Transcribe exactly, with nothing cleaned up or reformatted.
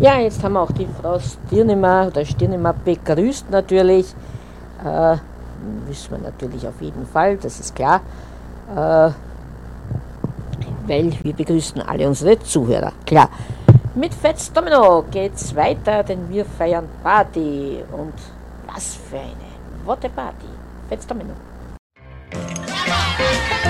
Ja, jetzt haben wir auch die Frau Stirnemer oder Stirnemer begrüßt natürlich. Äh, wissen wir natürlich auf jeden Fall, das ist klar. Äh, weil wir begrüßen alle unsere Zuhörer, klar. Mit Fats Domino geht's weiter, denn wir feiern Party. Und was für eine, what a Party. Fats Domino.